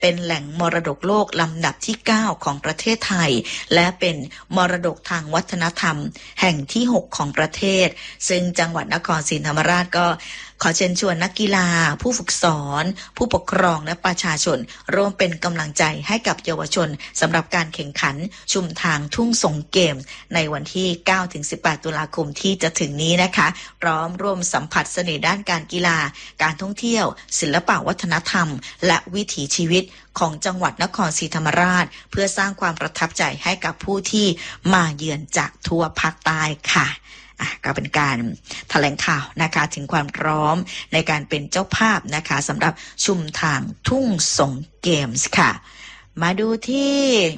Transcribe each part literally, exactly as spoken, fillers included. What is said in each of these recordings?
เป็นแหล่งมรดกโลกลำดับที่เก้าของประเทศไทยและเป็นมรดกทางวัฒนธรรมแห่งที่หกของประเทศซึ่งจังหวัดนครศรีธรรมราชก็ขอเชิญชวนนักกีฬาผู้ฝึกสอนผู้ปกครองและประชาชนร่วมเป็นกำลังใจให้กับเยาวชนสำหรับการแข่งขันชุมทางทุ่งสงเกมส์ในวันที่ เก้าถึงสิบแปด ตุลาคมที่จะถึงนี้นะคะพร้อมร่วมสัมผัสเสน่ห์ด้านการกีฬาการท่องเที่ยวศิลปะวัฒนธรรมและวิถีชีวิตของจังหวัดนครศรีธรรมราชเพื่อสร้างความประทับใจให้กับผู้ที่มาเยือนจากทั่วภาคใต้ค่ะก็เป็นการแถลงข่าวนะคะถึงความพร้อมในการเป็นเจ้าภาพนะคะสำหรับชุมทางทุ่งสงเกมส์ค่ะมาดูที่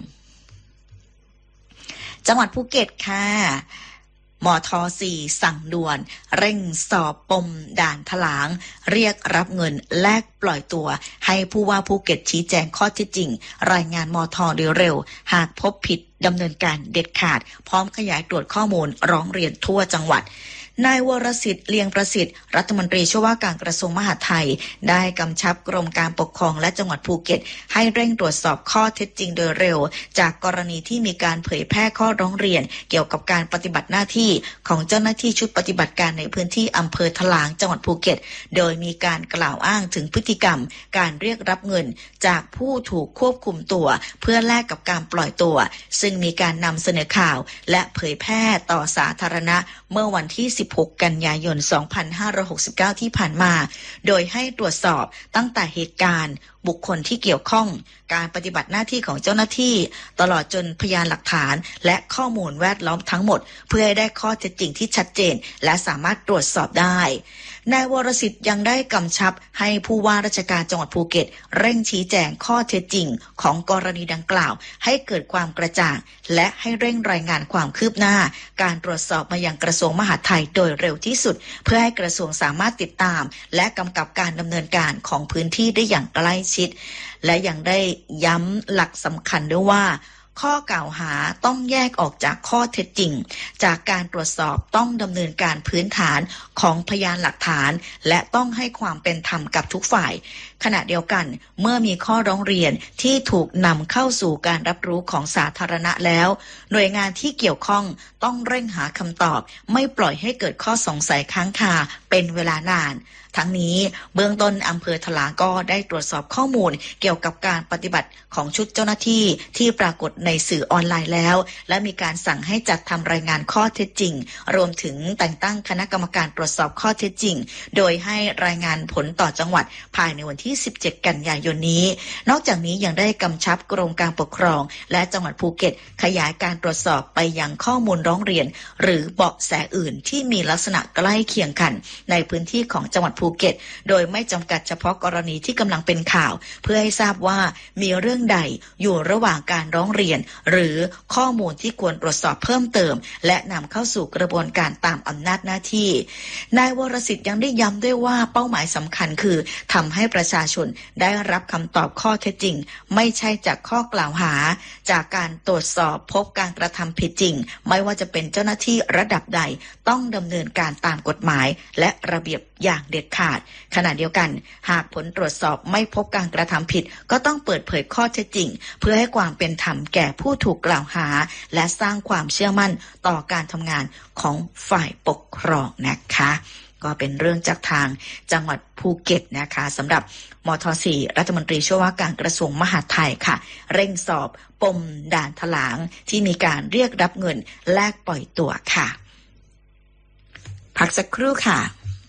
จังหวัดภูเก็ตค่ะมท.สี่ สั่งด่วนเร่งสอบปมด่านถลางเรียกรับเงินแลกปล่อยตัวให้ผู้ว่าภูเก็ตชี้แจงข้อเท็จจริงรายงานมท.โดยเร็วหากพบผิดดำเนินการเด็ดขาดพร้อมขยายตรวจข้อมูลร้องเรียนทั่วจังหวัดนายวรสิทธิ์เลียงประสิทธิ์รัฐมนตรีช่วยว่าการกระทรวงมหาดไทยได้กำชับกรมการปกครองและจังหวัดภูเก็ตให้เร่งตรวจสอบข้อเท็จจริงโดยเร็วจากกรณีที่มีการเผยแพร่ข้อร้องเรียนเกี่ยวกับการปฏิบัติหน้าที่ของเจ้าหน้าที่ชุดปฏิบัติการในพื้นที่อำเภอถลางจังหวัดภูเก็ตโดยมีการกล่าวอ้างถึงพฤติกรรมการเรียกรับเงินจากผู้ถูกควบคุมตัวเพื่อแลกกับการปล่อยตัวซึ่งมีการนำเสนอข่าวและเผยแพร่ต่อสาธารณะเมื่อวันที่สิบหกกันยายนสองพันห้าร้อยหกสิบเก้าที่ผ่านมาโดยให้ตรวจสอบตั้งแต่เหตุการณ์บุคคลที่เกี่ยวข้องการปฏิบัติหน้าที่ของเจ้าหน้าที่ตลอดจนพยานหลักฐานและข้อมูลแวดล้อมทั้งหมดเพื่อให้ได้ข้อเท็จจริงที่ชัดเจนและสามารถตรวจสอบได้นายวรสิทธิ์ยังได้กำชับให้ผู้ว่าราชการจังหวัดภูเก็ตเร่งชี้แจงข้อเท็จจริงของกรณีดังกล่าวให้เกิดความกระจ่างและให้เร่งรายงานความคืบหน้าการตรวจสอบมายังกระทรวงมหาดไทยโดยเร็วที่สุดเพื่อให้กระทรวงสามารถติดตามและกำกับการดำเนินการของพื้นที่ได้อย่างใกล้ชิดและยังได้ย้ำหลักสำคัญด้วยว่าข้อกล่าวหาต้องแยกออกจากข้อเท็จจริงจากการตรวจสอบต้องดำเนินการพื้นฐานของพยานหลักฐานและต้องให้ความเป็นธรรมกับทุกฝ่ายขณะเดียวกันเมื่อมีข้อร้องเรียนที่ถูกนำเข้าสู่การรับรู้ของสาธารณะแล้วหน่วยงานที่เกี่ยวข้องต้องเร่งหาคำตอบไม่ปล่อยให้เกิดข้อสงสัยค้างคาเป็นเวลานานทั้งนี้เบื้องต้นอำเภอถลางก็ได้ตรวจสอบข้อมูลเกี่ยวกับการปฏิบัติของชุดเจ้าหน้าที่ที่ปรากฏในสื่อออนไลน์แล้วและมีการสั่งให้จัดทำรายงานข้อเท็จจริงรวมถึงแต่งตั้งคณะกรรมการตรวจสอบข้อเท็จจริงโดยให้รายงานผลต่อจังหวัดภายในวันที่สิบเจ็ดกันยายนนี้นอกจากนี้ยังได้กำชับกรมการปกครองและจังหวัดภูเก็ตขยายการตรวจสอบไปยังข้อมูลร้องเรียนหรือเบาะแสอื่นที่มีลักษณะใกล้เคียงกันในพื้นที่ของจังหวัดภูเก็ตโดยไม่จำกัดเฉพาะกรณีที่กำลังเป็นข่าวเพื่อให้ทราบว่ามีเรื่องใดอยู่ระหว่างการร้องเรียนหรือข้อมูลที่ควรตรวจสอบเพิ่มเติมและนำเข้าสู่กระบวนการตามอำนาจหน้าที่นายวรสิทธิ์ยังได้ย้ำด้วยว่าเป้าหมายสำคัญคือทำให้ประชาชนได้รับคำตอบข้อเท็จจริงไม่ใช่จากข้อกล่าวหาจากการตรวจสอบพบการกระทำผิดจริงไม่ว่าจะเป็นเจ้าหน้าที่ระดับใดต้องดำเนินการตามกฎหมายและระเบียบอย่างเด็ดขาดขณะเดียวกันหากผลตรวจสอบไม่พบการกระทำผิดก็ต้องเปิดเผยข้อเท็จจริงเพื่อให้ความเป็นธรรมแก่ผู้ถูกกล่าวหาและสร้างความเชื่อมั่นต่อการทำงานของฝ่ายปกครองนะคะก็เป็นเรื่องจากทางจังหวัดภูเก็ตนะคะสำหรับมท.สี่ รัฐมนตรีช่วยว่าการกระทรวงมหาดไทยค่ะเร่งสอบปมด่านถลางที่มีการเรียกรับเงินแลกปล่อยตัวค่ะพักสักครู่ค่ะ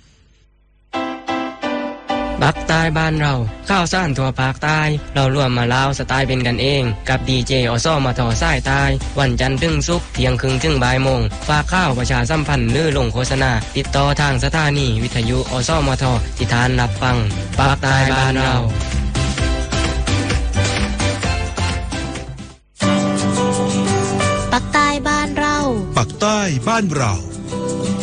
ภาคใต้บ้านเราข้าวสารทั่วภาคใต้เราร่วมมาเล่าสไตล์เป็นกันเองกับดีเจอสมทสายใต้วันจันทร์ถึงศุกร์เที่ยงครึ่งถึงบ่ายโมงฝากข้าวประชาสัมพันธ์หรือลงโฆษณาติดต่อทางสถานีวิทยุอสมทที่ทานรับฟังภาคใต้บ้านเราภาคใต้บ้านเราภาคใต้บ้านเรา